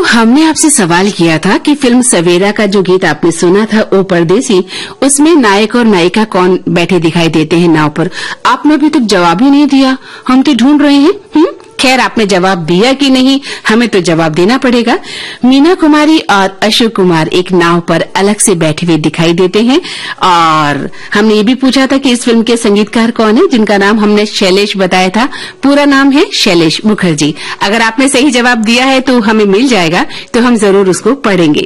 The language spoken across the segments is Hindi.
हमने आपसे सवाल किया था कि फिल्म सवेरा का जो गीत आपने सुना था ओ परदेसी, उसमें नायक और नायिका कौन बैठे दिखाई देते हैं नाव पर। आपने अभी तक जवाब ही नहीं दिया, हम तो ढूंढ रहे हैं। खैर, आपने जवाब दिया कि नहीं, हमें तो जवाब देना पड़ेगा। मीना कुमारी और अशोक कुमार एक नाव पर अलग से बैठे हुए दिखाई देते हैं। और हमने ये भी पूछा था कि इस फिल्म के संगीतकार कौन है, जिनका नाम हमने शैलेश बताया था। पूरा नाम है शैलेश मुखर्जी। अगर आपने सही जवाब दिया है तो हमें मिल जाएगा, तो हम जरूर उसको पढ़ेंगे।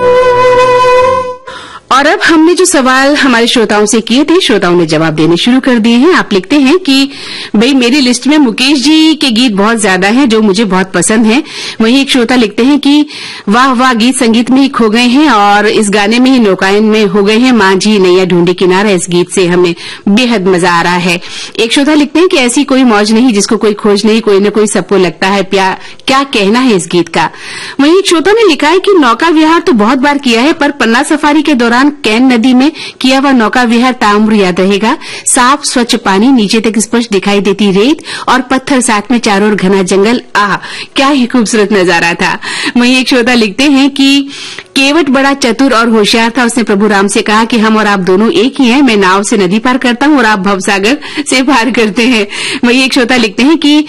और अब हमने जो सवाल हमारे श्रोताओं से किए थे, श्रोताओं ने जवाब देने शुरू कर दिए हैं। आप लिखते हैं कि भाई मेरी लिस्ट में मुकेश जी के गीत बहुत ज्यादा हैं जो मुझे बहुत पसंद हैं। वहीं एक श्रोता लिखते हैं कि वाह वाह, गीत संगीत में ही खो गए हैं और इस गाने में ही नौकायन में हो गए हैं। माँ जी नैया ढूंढे किनारा, इस गीत से हमें बेहद मजा आ रहा है। एक श्रोता लिखते हैं कि ऐसी कोई मौज नहीं जिसको कोई खोज नहीं, कोई न कोई सबको लगता है प्यार। क्या कहना है इस गीत का। वहीं एक श्रोता ने लिखा है कि नौका विहार तो बहुत बार किया है, पर पन्ना सफारी के दौरान कैन नदी में किया हुआ नौका विहार ताउम्र याद रहेगा। साफ स्वच्छ पानी, नीचे तक स्पष्ट दिखाई देती रेत और पत्थर, साथ में चारों ओर घना जंगल। क्या ही खूबसूरत नजारा था। वहीं एक श्रोता लिखते हैं कि केवट बड़ा चतुर और होशियार था। उसने प्रभु राम से कहा कि हम और आप दोनों एक ही हैं, मैं नाव से नदी पार करता हूं और आप भवसागर से पार करते हैं। वहीं एक श्रोता लिखते हैं कि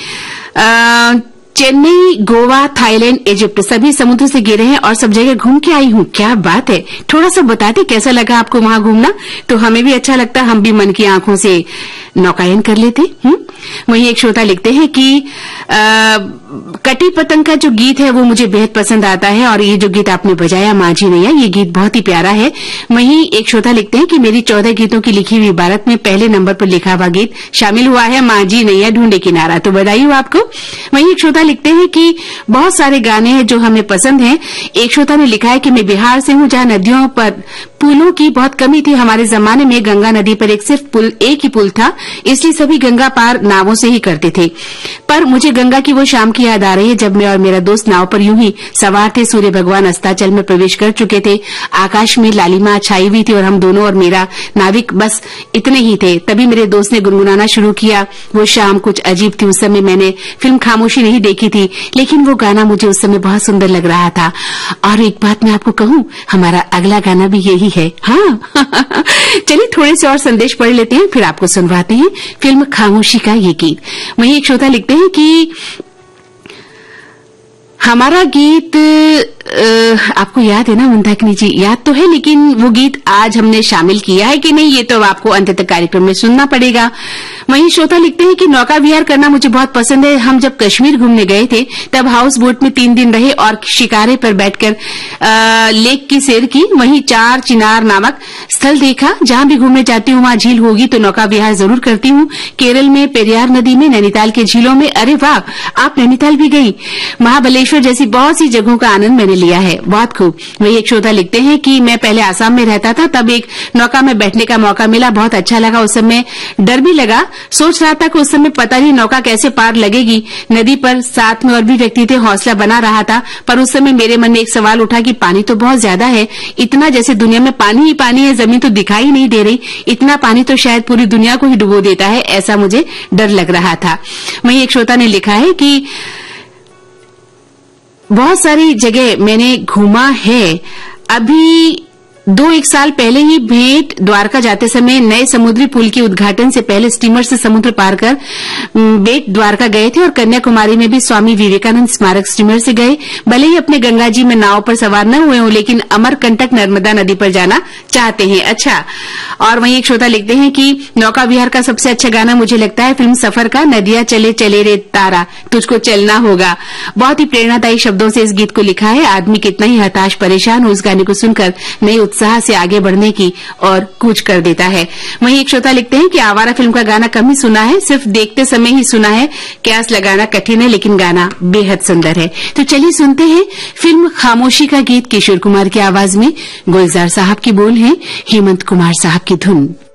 चेन्नई, गोवा, थाईलैंड, इजिप्ट सभी समुद्र से गिरे हैं और सब जगह घूम के आई हूँ। क्या बात है, थोड़ा सा बताते कैसा लगा आपको वहां घूमना, तो हमें भी अच्छा लगता, हम भी मन की आंखों से नौकायन कर लेते। वहीं एक श्रोता लिखते हैं कि कटी पतंग का जो गीत है वो मुझे बेहद पसंद आता है और ये जो गीत आपने बजाया माझी नैया, ये गीत बहुत ही प्यारा है। वहीं एक श्रोता लिखते हैं कि मेरी 14 गीतों की लिखी हुई इबारत में पहले नंबर पर लिखा हुआ गीत शामिल हुआ है, माझी नैया ढूंढे किनारा, तो बधाई हो आपको। वहीं एक श्रोता लिखते हैं कि बहुत सारे गाने हैं जो हमें पसंद हैं। एक श्रोता ने लिखा है कि मैं बिहार से हूं, जहां नदियों पर पुलों की बहुत कमी थी। हमारे जमाने में गंगा नदी पर एक ही पुल था, इसलिए सभी गंगा पार नावों से ही करते थे। पर मुझे गंगा की वो शाम की याद आ रही है जब मैं और मेरा दोस्त नाव पर यूं ही सवार थे। सूर्य भगवान अस्ताचल में प्रवेश कर चुके थे, आकाश में लालिमा छाई हुई थी और हम दोनों और मेरा नाविक बस इतने ही थे। तभी मेरे दोस्त ने गुनगुनाना शुरू किया। वो शाम कुछ अजीब थी। उस समय मैंने फिल्म खामोशी नहीं देखी थी, लेकिन वो गाना मुझे उस समय बहुत सुंदर लग रहा था। और एक बात मैं आपको कहूं, हमारा अगला गाना भी यही है। हाँ चलिए थोड़े से और संदेश पढ़ लेते हैं, फिर आपको सुनवाते हैं फिल्म खामोशी का ये गीत। वहीं एक श्रोता लिखते हैं कि हमारा गीत आपको याद है ना मंदाकिनी जी, याद तो है, लेकिन वो गीत आज हमने शामिल किया है कि नहीं, ये तो आपको अंत तक कार्यक्रम में सुनना पड़ेगा। वहीं श्रोता लिखते हैं कि नौका विहार करना मुझे बहुत पसंद है। हम जब कश्मीर घूमने गए थे तब हाउस बोट में 3 दिन रहे और शिकारे पर बैठकर लेक की सैर की। वहीं 4 चिनार नामक स्थल देखा। जहां भी घूमने जाती हूँ वहां झील होगी तो नौका विहार जरूर करती हूँ। केरल में पेरियार नदी में, नैनीताल के झीलों में। अरे वाह, आप नैनीताल भी गई। महाबलेश्वर जैसी बहुत सी जगहों का आनंद मैंने लिया है, बहुत खूब। वही एक श्रोता लिखते हैं कि मैं पहले आसाम में रहता था, तब एक नौका में बैठने का मौका मिला, बहुत अच्छा लगा। उस समय डर भी लगा, सोच रहा था कि उस समय पता नहीं नौका कैसे पार लगेगी नदी पर। साथ में और भी व्यक्ति थे, हौसला बना रहा था। पर उस समय मेरे मन में एक सवाल उठा कि पानी तो बहुत ज्यादा है, इतना जैसे दुनिया में पानी ही पानी है, जमीन तो दिखाई नहीं दे रही। इतना पानी तो शायद पूरी दुनिया को ही डुबो देता है, ऐसा मुझे डर लग रहा था। वहीं एक श्रोता ने लिखा है कि बहुत सारी जगह मैंने घूमा है। अभी 2-1 साल पहले ही भेंट द्वारका जाते समय नए समुद्री पुल के उद्घाटन से पहले स्टीमर से समुद्र पार कर भेंट द्वारका गए थे और कन्याकुमारी में भी स्वामी विवेकानंद स्मारक स्टीमर से गए। भले ही अपने गंगा जी में नाव पर सवार न हुए हों, लेकिन अमरकंटक नर्मदा नदी पर जाना चाहते हैं। अच्छा, और वहीं एक श्रोता लिखते हैं कि नौका विहार का सबसे अच्छा गाना मुझे लगता है फिल्म सफर का, नदिया चले चले रे तारा तुझको चलना होगा। बहुत ही प्रेरणादायी शब्दों से इस गीत को लिखा है। आदमी कितना ही हताश परेशान हो, उस गाने को सुनकर नए उत्साह से आगे बढ़ने की और कूच कर देता है। वहीं एक श्रोता लिखते हैं कि आवारा फिल्म का गाना कम ही सुना है, सिर्फ देखते समय ही सुना है। क्यास लगाना कठिन है लेकिन गाना बेहद सुंदर है। तो चलिए सुनते हैं फिल्म खामोशी का गीत किशोर कुमार की आवाज में। गुलजार साहब की बोल है, हेमंत कुमार साहब की धुन।